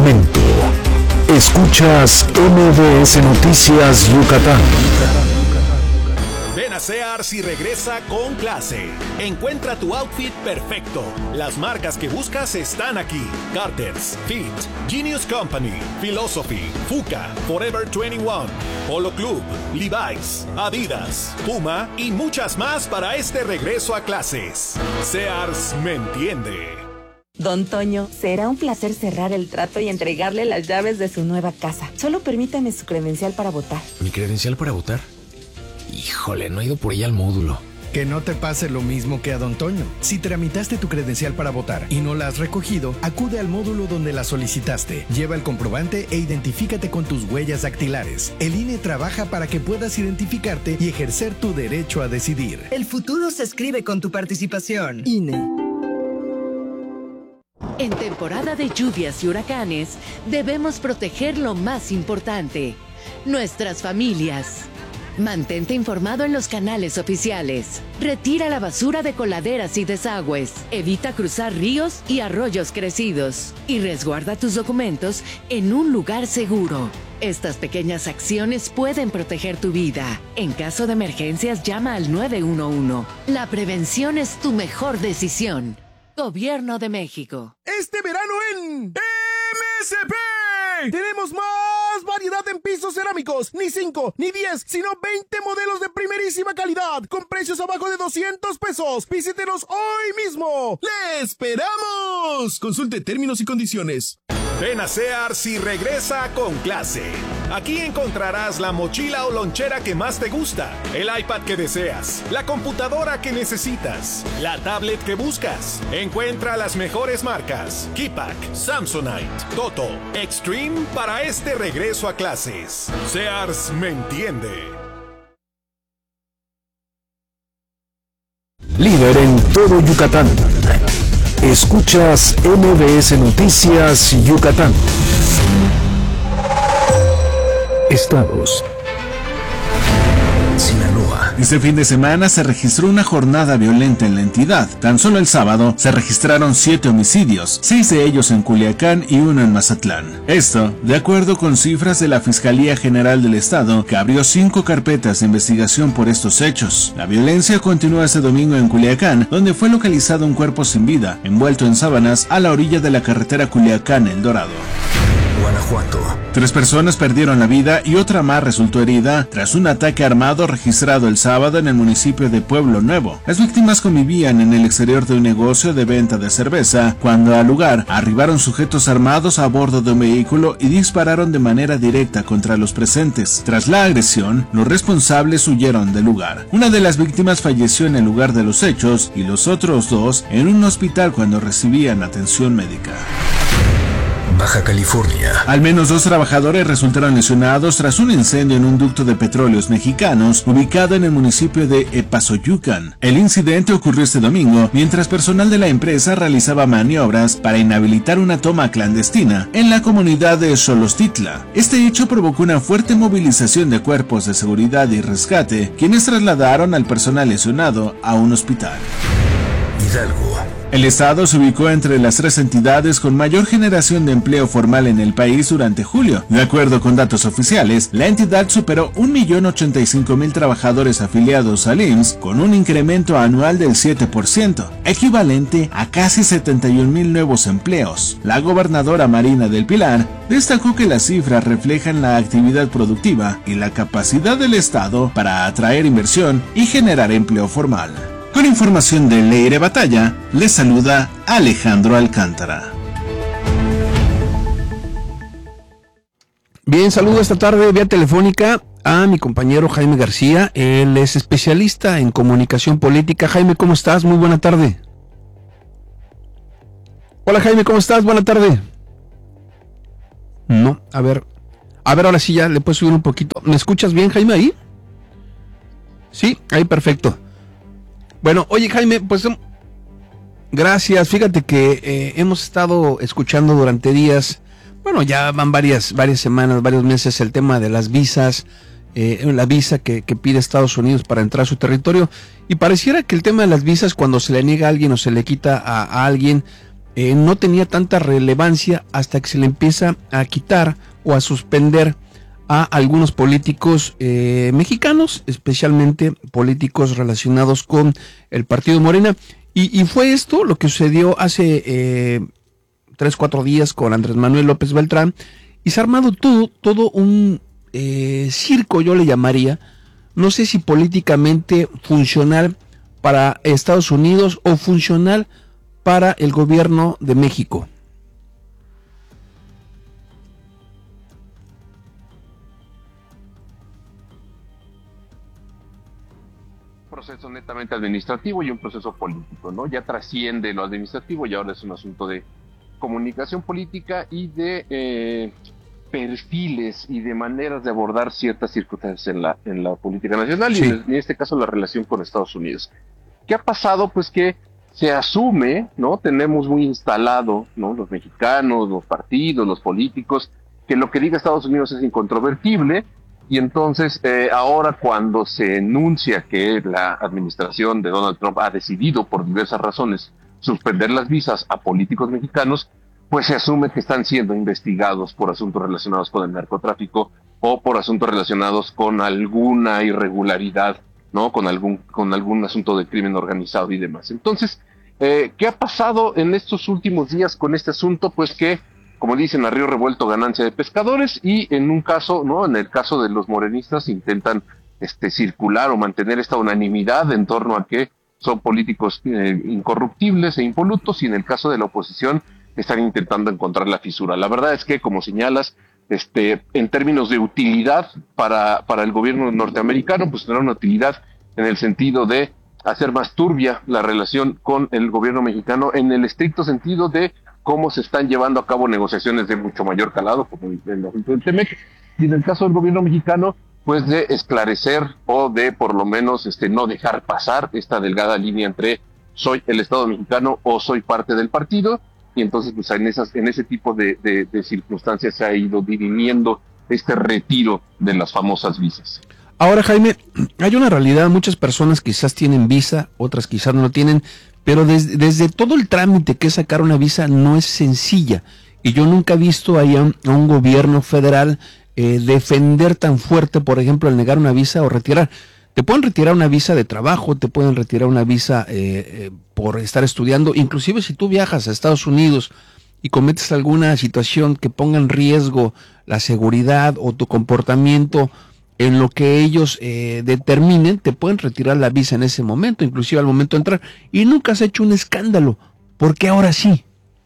momento. Escuchas MBS Noticias Yucatán. Ven a Sears y regresa con clase. Encuentra tu outfit perfecto. Las marcas que buscas están aquí: Carter's, Fit, Genius Company, Philosophy, Fuka, Forever 21, Polo Club, Levi's, Adidas, Puma y muchas más para este regreso a clases. Sears me entiende. Don Toño, será un placer cerrar el trato y entregarle las llaves de su nueva casa. Solo permítame su credencial para votar. ¿Mi credencial para votar? Híjole, no he ido por ella al módulo. Que no te pase lo mismo que a Don Toño. Si tramitaste tu credencial para votar y no la has recogido, acude al módulo donde la solicitaste. Lleva el comprobante e identifícate con tus huellas dactilares. El INE trabaja para que puedas identificarte y ejercer tu derecho a decidir. El futuro se escribe con tu participación. INE. En temporada de lluvias y huracanes, debemos proteger lo más importante: nuestras familias. Mantente informado en los canales oficiales. Retira la basura de coladeras y desagües. Evita cruzar ríos y arroyos crecidos. Y resguarda tus documentos en un lugar seguro. Estas pequeñas acciones pueden proteger tu vida. En caso de emergencias, llama al 911. La prevención es tu mejor decisión. Gobierno de México. Este verano en MSP tenemos más variedad en pisos cerámicos. Ni 5, ni 10, sino 20 modelos de primerísima calidad, con precios abajo de 200 pesos. Visítenos hoy mismo. ¡Le esperamos! Consulte términos y condiciones. Ven a Sears y regresa con clase. Aquí encontrarás la mochila o lonchera que más te gusta, el iPad que deseas, la computadora que necesitas, la tablet que buscas. Encuentra las mejores marcas: Keypack, Samsonite, Toto, Extreme para este regreso a clases. Sears me entiende. Líder en todo Yucatán. Escuchas MBS Noticias Yucatán. Estados. Sinaloa. Este fin de semana se registró una jornada violenta en la entidad. Tan solo el sábado se registraron 7 homicidios, 6 de ellos en Culiacán y 1 en Mazatlán. Esto, de acuerdo con cifras de la Fiscalía General del Estado, que abrió 5 carpetas de investigación por estos hechos. La violencia continuó este domingo en Culiacán, donde fue localizado un cuerpo sin vida, envuelto en sábanas, a la orilla de la carretera Culiacán-El Dorado. Guanajuato. 3 personas perdieron la vida y otra más resultó herida tras un ataque armado registrado el sábado en el municipio de Pueblo Nuevo. Las víctimas convivían en el exterior de un negocio de venta de cerveza cuando al lugar arribaron sujetos armados a bordo de un vehículo y dispararon de manera directa contra los presentes. Tras la agresión, los responsables huyeron del lugar. Una de las víctimas falleció en el lugar de los hechos y los otros 2 en un hospital cuando recibían atención médica. Baja California. Al menos 2 trabajadores resultaron lesionados tras un incendio en un ducto de petróleos mexicanos ubicado en el municipio de Epazoyucan. El incidente ocurrió este domingo mientras personal de la empresa realizaba maniobras para inhabilitar una toma clandestina en la comunidad de Xolostitla. Este hecho provocó una fuerte movilización de cuerpos de seguridad y rescate, quienes trasladaron al personal lesionado a un hospital. Hidalgo. El estado se ubicó entre las 3 entidades con mayor generación de empleo formal en el país durante julio. De acuerdo con datos oficiales, la entidad superó 1.085.000 trabajadores afiliados al IMSS, con un incremento anual del 7%, equivalente a casi 71.000 nuevos empleos. La gobernadora Marina del Pilar destacó que las cifras reflejan la actividad productiva y la capacidad del estado para atraer inversión y generar empleo formal. Con información de Leire Batalla, les saluda Alejandro Alcántara. Bien, saludo esta tarde vía telefónica a mi compañero Jaime García. Él es especialista en comunicación política. Jaime, ¿cómo estás? Muy buena tarde. Hola Jaime, ¿cómo estás? Buena tarde. No, a ver, ahora sí ya le puedo subir un poquito. ¿Me escuchas bien, Jaime, ahí? Sí, ahí perfecto. Bueno, oye Jaime, pues gracias. Fíjate que hemos estado escuchando durante días, bueno, ya van varias semanas, varios meses, el tema de las visas, la visa que pide Estados Unidos para entrar a su territorio, y pareciera que el tema de las visas, cuando se le niega a alguien o se le quita a alguien, no tenía tanta relevancia hasta que se le empieza a quitar o a suspender a algunos políticos mexicanos, especialmente políticos relacionados con el partido Morena. Y fue esto lo que sucedió hace 3-4 días con Andrés Manuel López Beltrán, y se ha armado todo un circo, yo le llamaría, no sé si políticamente funcional para Estados Unidos o funcional para el gobierno de México. Proceso netamente administrativo y un proceso político, ¿no? Ya trasciende lo administrativo y ahora es un asunto de comunicación política y de perfiles y de maneras de abordar ciertas circunstancias en la política nacional, sí. Y en este caso la relación con Estados Unidos. ¿Qué ha pasado? Pues que se asume, ¿no? Tenemos muy instalado, ¿no? Los mexicanos, los partidos, los políticos, que lo que diga Estados Unidos es incontrovertible. Y entonces, ahora cuando se enuncia que la administración de Donald Trump ha decidido, por diversas razones, suspender las visas a políticos mexicanos, pues se asume que están siendo investigados por asuntos relacionados con el narcotráfico o por asuntos relacionados con alguna irregularidad, ¿no? Con algún asunto de crimen organizado y demás. Entonces, ¿qué ha pasado en estos últimos días con este asunto? Pues que, como dicen, a río revuelto ganancia de pescadores, y en un caso, ¿no? En el caso de los morenistas intentan circular o mantener esta unanimidad en torno a que son políticos incorruptibles e impolutos, y en el caso de la oposición están intentando encontrar la fisura. La verdad es que, como señalas, en términos de utilidad para el gobierno norteamericano, pues tendrá una utilidad en el sentido de hacer más turbia la relación con el gobierno mexicano, en el estricto sentido de cómo se están llevando a cabo negociaciones de mucho mayor calado, como en el asunto del TEMEC, y en el caso del gobierno mexicano, pues de esclarecer o de por lo menos no dejar pasar esta delgada línea entre soy el Estado mexicano o soy parte del partido, y entonces pues en ese tipo de circunstancias se ha ido dirimiendo este retiro de las famosas visas. Ahora, Jaime, hay una realidad, muchas personas quizás tienen visa, otras quizás no lo tienen, pero desde todo el trámite que es sacar una visa no es sencilla, y yo nunca he visto ahí a un gobierno federal defender tan fuerte, por ejemplo, el negar una visa o retirar. Te pueden retirar una visa de trabajo, te pueden retirar una visa por estar estudiando, inclusive si tú viajas a Estados Unidos y cometes alguna situación que ponga en riesgo la seguridad o tu comportamiento en lo que ellos determinen, te pueden retirar la visa en ese momento, inclusive al momento de entrar, y nunca has hecho un escándalo. ¿Por qué ahora sí?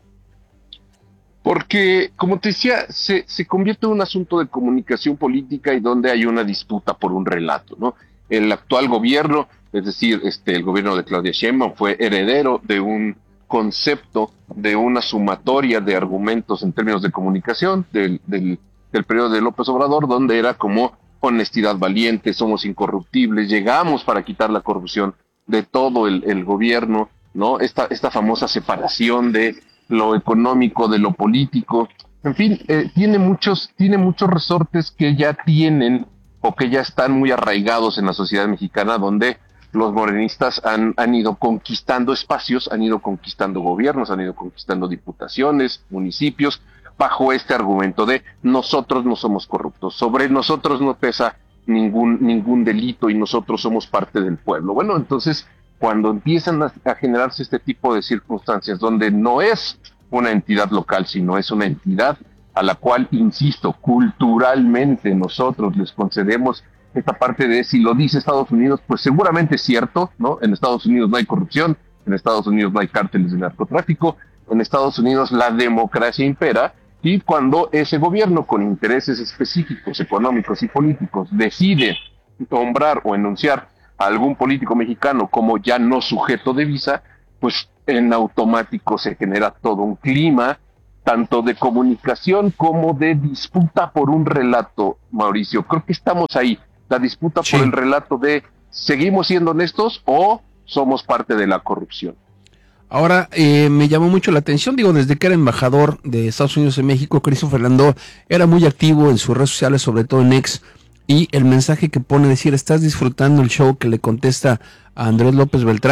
Porque, como te decía, se convierte en un asunto de comunicación política y donde hay una disputa por un relato, ¿no? El actual gobierno, es decir, el gobierno de Claudia Sheinbaum, fue heredero de un concepto, de una sumatoria de argumentos en términos de comunicación del periodo de López Obrador, donde era como honestidad valiente, somos incorruptibles, llegamos para quitar la corrupción de todo el gobierno, ¿no? Esta famosa separación de lo económico de lo político, en fin, tiene muchos resortes que ya tienen o que ya están muy arraigados en la sociedad mexicana, donde los morenistas han ido conquistando espacios, han ido conquistando gobiernos, han ido conquistando diputaciones, municipios, bajo este argumento de nosotros no somos corruptos, sobre nosotros no pesa ningún delito y nosotros somos parte del pueblo. Bueno, entonces, cuando empiezan a generarse este tipo de circunstancias donde no es una entidad local, sino es una entidad a la cual, insisto, culturalmente nosotros les concedemos esta parte de si lo dice Estados Unidos, pues seguramente es cierto, ¿no? En Estados Unidos no hay corrupción, en Estados Unidos no hay cárteles de narcotráfico, en Estados Unidos la democracia impera, y cuando ese gobierno con intereses específicos, económicos y políticos decide nombrar o enunciar a algún político mexicano como ya no sujeto de visa, pues en automático se genera todo un clima, tanto de comunicación como de disputa por un relato, Mauricio. Creo que estamos ahí, la disputa por el relato de ¿seguimos siendo honestos o somos parte de la corrupción? Ahora, me llamó mucho la atención, desde que era embajador de Estados Unidos en México, Christopher Landó era muy activo en sus redes sociales, sobre todo en X, y el mensaje que pone decir, estás disfrutando el show que le contesta a Andrés López Beltrán,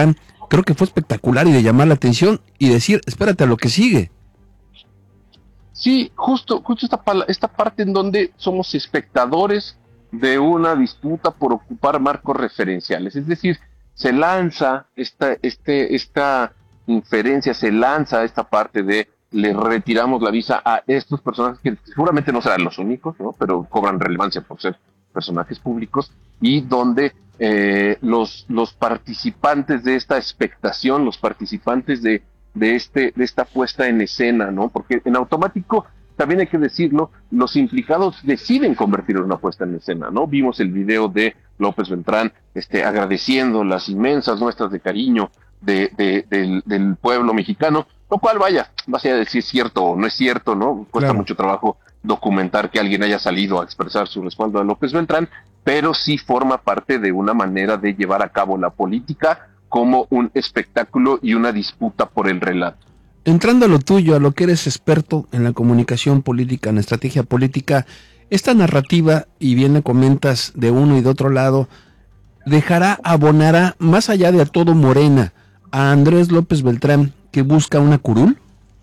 creo que fue espectacular y de llamar la atención y decir, espérate a lo que sigue. Sí, justo esta parte en donde somos espectadores de una disputa por ocupar marcos referenciales. Es decir, se lanza esta inferencia, se lanza esta parte de le retiramos la visa a estos personajes que seguramente no serán los únicos, ¿no? Pero cobran relevancia por ser personajes públicos, y donde los participantes de esta expectación, los participantes de esta puesta en escena, ¿no? Porque en automático, también hay que decirlo, los implicados deciden convertirlo en una puesta en escena, ¿no? Vimos el video de López Beltrán agradeciendo las inmensas muestras de cariño del pueblo mexicano, lo cual vaya a decir si es cierto o no es cierto, ¿no? Cuesta mucho trabajo documentar que alguien haya salido a expresar su respaldo a López Beltrán, pero sí forma parte de una manera de llevar a cabo la política como un espectáculo y una disputa por el relato. Entrando a lo tuyo, a lo que eres experto en la comunicación política, en la estrategia política, esta narrativa, y bien le comentas de uno y de otro lado, abonará más allá de a todo Morena, a Andrés López Beltrán, que busca una curul?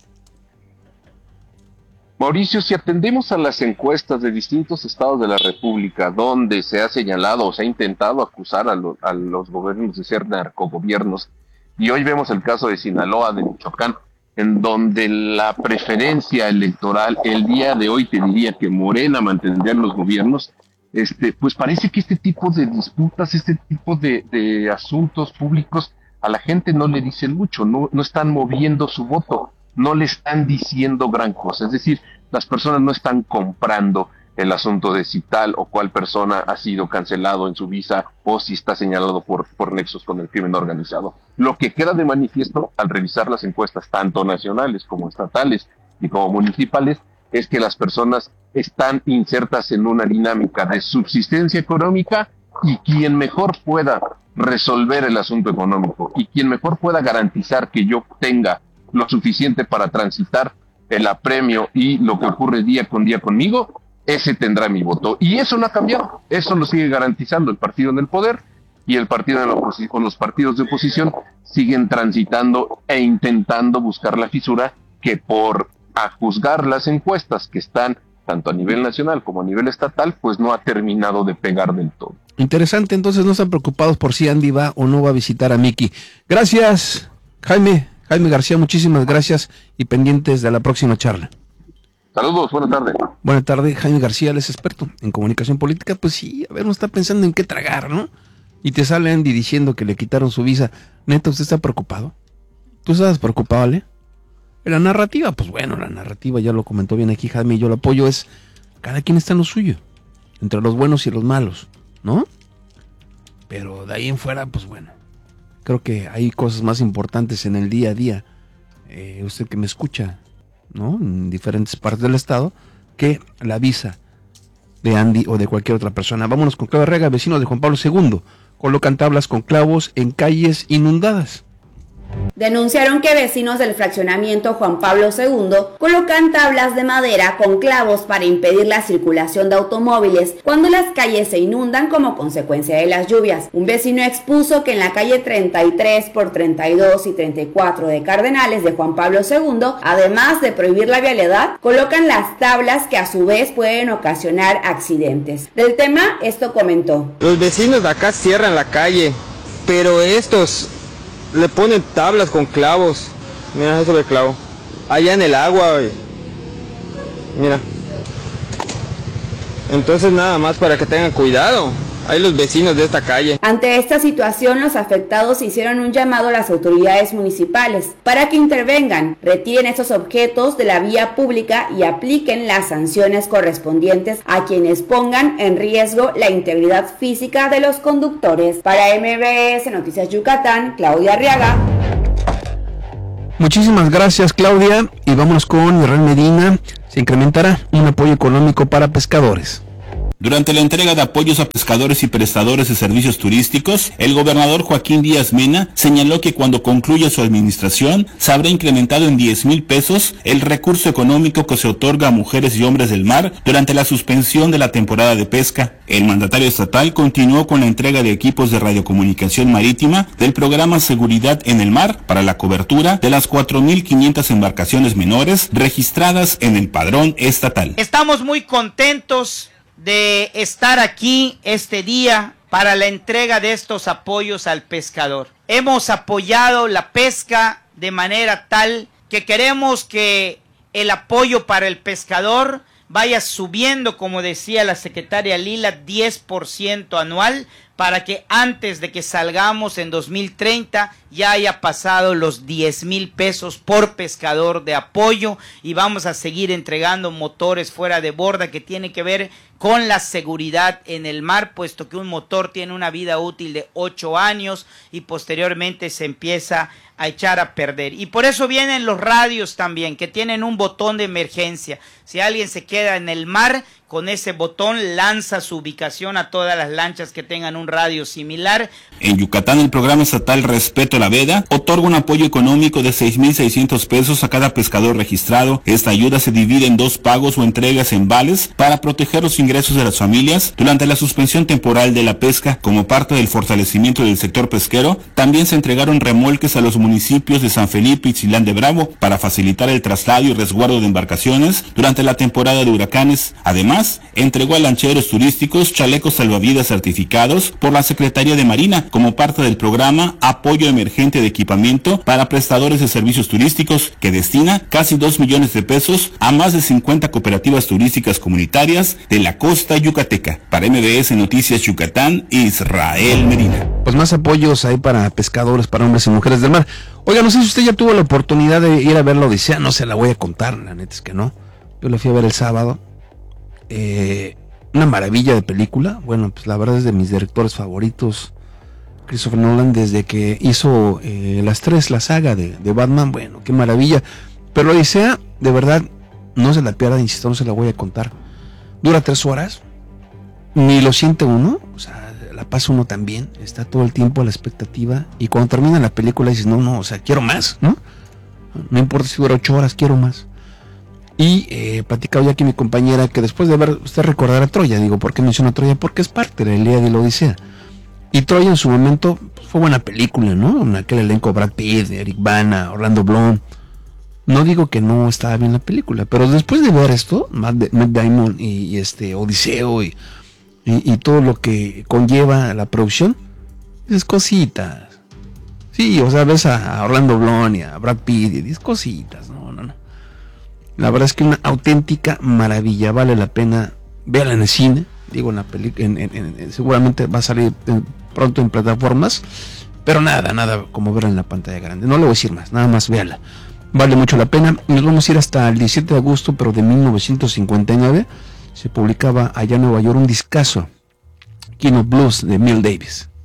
Mauricio, si atendemos a las encuestas de distintos estados de la República, donde se ha señalado o se ha intentado acusar a los gobiernos de ser narcogobiernos, y hoy vemos el caso de Sinaloa, de Michoacán, en donde la preferencia electoral, el día de hoy te diría que Morena mantendría los gobiernos, pues parece que este tipo de disputas, este tipo de asuntos públicos, a la gente no le dicen mucho, no están moviendo su voto, no le están diciendo gran cosa. Es decir, las personas no están comprando el asunto de si tal o cual persona ha sido cancelado en su visa o si está señalado por nexos con el crimen organizado. Lo que queda de manifiesto al revisar las encuestas, tanto nacionales como estatales y como municipales, es que las personas están insertas en una dinámica de subsistencia económica, y quien mejor pueda resolver el asunto económico y quien mejor pueda garantizar que yo tenga lo suficiente para transitar el apremio y lo que ocurre día con día conmigo, ese tendrá mi voto. Y eso no ha cambiado, eso lo sigue garantizando el partido en el poder, y el partido en la oposición, los partidos de oposición siguen transitando e intentando buscar la fisura que, por a juzgar las encuestas que están tanto a nivel nacional como a nivel estatal, pues no ha terminado de pegar del todo. Interesante, entonces no están preocupados por si Andy va o no va a visitar a Miki. Gracias, Jaime García, muchísimas gracias, y pendientes de la próxima charla. Saludos, buenas tardes. Buenas tardes, Jaime García, él es experto en comunicación política. Pues sí, a ver, uno está pensando en qué tragar, ¿no? Y te sale Andy diciendo que le quitaron su visa. Neta, ¿usted está preocupado? ¿Tú estás preocupado, Ale? La narrativa, pues bueno, la narrativa ya lo comentó bien aquí Jaime, y yo lo apoyo, es cada quien está en lo suyo, entre los buenos y los malos, ¿no? Pero de ahí en fuera, pues bueno, creo que hay cosas más importantes en el día a día, usted que me escucha, ¿no? En diferentes partes del estado, que la visa de Andy o de cualquier otra persona. Vámonos con Claudia Rega, vecino de Juan Pablo II, colocan tablas con clavos en calles inundadas. Denunciaron que vecinos del fraccionamiento Juan Pablo II colocan tablas de madera con clavos para impedir la circulación de automóviles cuando las calles se inundan como consecuencia de las lluvias. Un vecino expuso que en la calle 33 por 32 y 34 de Cardenales de Juan Pablo II, además de prohibir la vialidad, colocan las tablas que a su vez pueden ocasionar accidentes. Del tema, esto comentó. Los vecinos de acá cierran la calle, pero estos le ponen tablas con clavos. Mira eso de clavo. Allá en el agua, wey. Mira. Entonces nada más para que tengan cuidado. Hay los vecinos de esta calle. Ante esta situación, los afectados hicieron un llamado a las autoridades municipales para que intervengan, retiren estos objetos de la vía pública y apliquen las sanciones correspondientes a quienes pongan en riesgo la integridad física de los conductores. Para MBS Noticias Yucatán, Claudia Arriaga. Muchísimas gracias, Claudia, y vámonos con Israel Medina. Se incrementará un apoyo económico para pescadores. Durante la entrega de apoyos a pescadores y prestadores de servicios turísticos, el gobernador Joaquín Díaz Mena señaló que cuando concluya su administración se habrá incrementado en 10,000 pesos el recurso económico que se otorga a mujeres y hombres del mar durante la suspensión de la temporada de pesca. El mandatario estatal continuó con la entrega de equipos de radiocomunicación marítima del programa Seguridad en el Mar para la cobertura de las 4,500 embarcaciones menores registradas en el padrón estatal. Estamos muy contentos de estar aquí este día para la entrega de estos apoyos al pescador. Hemos apoyado la pesca de manera tal que queremos que el apoyo para el pescador vaya subiendo, como decía la secretaria Lila, 10% anual, para que antes de que salgamos en 2030 ya haya pasado los 10,000 pesos por pescador de apoyo, y vamos a seguir entregando motores fuera de borda que tiene que ver con la seguridad en el mar, puesto que un motor tiene una vida útil de 8 años y posteriormente se empieza a echar a perder. Y por eso vienen los radios también, que tienen un botón de emergencia. Si alguien se queda en el mar, con ese botón lanza su ubicación a todas las lanchas que tengan un radio similar. En Yucatán, el programa estatal Respeto la Veda otorga un apoyo económico de 6,600 pesos a cada pescador registrado. Esta ayuda se divide en 2 pagos o entregas en vales para proteger los ingresos de las familias durante la suspensión temporal de la pesca. Como parte del fortalecimiento del sector pesquero, también se entregaron remolques a los municipios de San Felipe y Chilán de Bravo para facilitar el traslado y resguardo de embarcaciones durante la temporada de huracanes. Además, entregó a lancheros turísticos chalecos salvavidas certificados por la Secretaría de Marina como parte del programa Apoyo Emergente de Equipamiento para Prestadores de Servicios Turísticos, que destina casi 2 millones de pesos a más de 50 cooperativas turísticas comunitarias de la costa yucateca. Para MBS Noticias Yucatán, Israel Medina. Pues más apoyos ahí para pescadores, para hombres y mujeres del mar. Oiga, no sé si usted ya tuvo la oportunidad de ir a ver la Odisea, no se la voy a contar, la neta es que no. Yo la fui a ver el sábado. Una maravilla de película. Bueno, pues la verdad es de mis directores favoritos, Christopher Nolan, desde que hizo la saga de Batman. Bueno, qué maravilla. Pero la Odisea, de verdad, no se la pierda, insisto, no se la voy a contar. Dura 3 horas, ni lo siente uno, o sea, la pasa uno también, está todo el tiempo a la expectativa, y cuando termina la película dices, no, o sea, quiero más, ¿no? No importa si dura 8 horas, quiero más. Y platicaba ya aquí mi compañera que después de ver, usted recordará Troya, digo, ¿por qué menciona Troya? Porque es parte de la Ilíada de la Odisea. Y Troya en su momento pues, fue buena película, ¿no? En aquel elenco Brad Pitt, Eric Bana, Orlando Bloom. No digo que no estaba bien la película, pero después de ver esto, Matt Damon y Odiseo y todo lo que conlleva la producción, es cositas. Sí, o sea, ves a Orlando Bloom y a Brad Pitt y es cositas, no. La verdad es que una auténtica maravilla, vale la pena verla en el cine, digo, en la película, seguramente va a salir pronto en plataformas, pero nada como verla en la pantalla grande. No le voy a decir más, nada más véala. Vale mucho la pena. Nos vamos a ir hasta el 17 de agosto, pero de 1959, se publicaba allá en Nueva York un discazo, King of Blues de Miles Davis.